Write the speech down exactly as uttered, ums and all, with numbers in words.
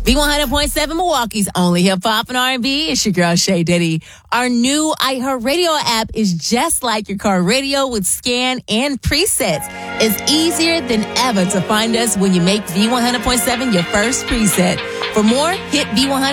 B one hundred point seven Milwaukee's only hip-hop and R and B. It's your girl, Shay Diddy. Our new iHeartRadio app is just like your car radio with scan and presets. It's easier than ever to find us when you make B one hundred point seven your first preset. For more, hit B one hundred